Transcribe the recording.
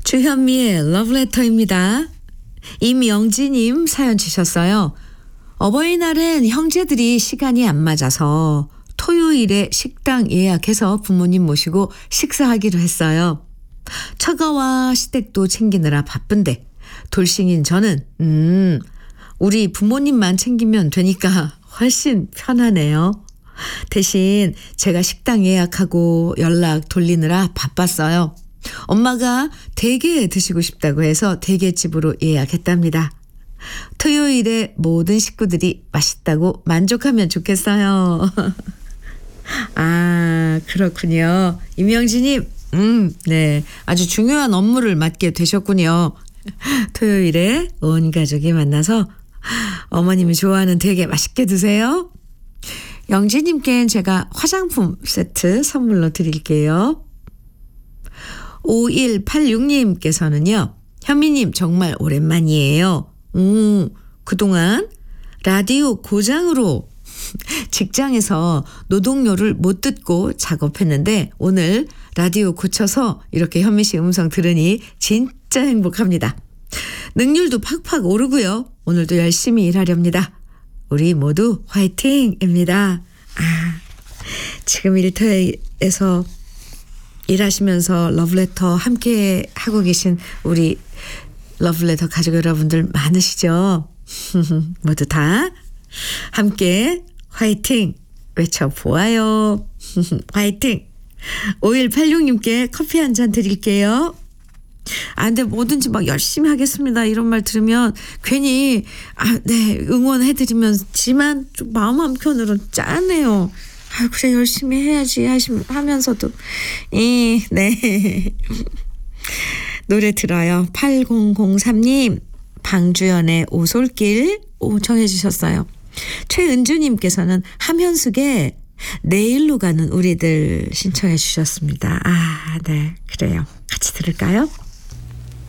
주현미의 러브레터입니다. 임영지님 사연 주셨어요. 어버이날엔 형제들이 시간이 안 맞아서 토요일에 식당 예약해서 부모님 모시고 식사하기로 했어요. 처가와 시댁도 챙기느라 바쁜데 돌싱인 저는 우리 부모님만 챙기면 되니까 훨씬 편하네요. 대신 제가 식당 예약하고 연락 돌리느라 바빴어요. 엄마가 대게 드시고 싶다고 해서 대게집으로 예약했답니다. 토요일에 모든 식구들이 맛있다고 만족하면 좋겠어요. 아, 그렇군요. 임영진님, 네. 아주 중요한 업무를 맡게 되셨군요. 토요일에 온 가족이 만나서 어머님이 좋아하는 대게 맛있게 드세요. 영지님께는 제가 화장품 세트 선물로 드릴게요. 5186님께서는요. 현미님 정말 오랜만이에요. 그동안 라디오 고장으로 직장에서 노동요를 못 듣고 작업했는데 오늘 라디오 고쳐서 이렇게 현미 씨 음성 들으니 진짜 행복합니다. 능률도 팍팍 오르고요. 오늘도 열심히 일하렵니다. 우리 모두 화이팅입니다. 지금 일터에서 일하시면서 러브레터 함께 하고 계신 우리 러브레터 가족 여러분들 많으시죠? 모두 다 함께 화이팅 외쳐보아요. 화이팅. 5186님께 커피 한 잔 드릴게요. 근데 뭐든지 막 열심히 하겠습니다. 이런 말 들으면 괜히 네 응원해드리면지만 좀 마음 한편으로 짠해요. 그래 열심히 해야지 하면서도 네. 노래 들어요. 8003님 방주연의 오솔길 청해 주셨어요. 최은주님께서는 함현숙의 내일로 가는 우리들 신청해 주셨습니다. 네 그래요. 같이 들을까요?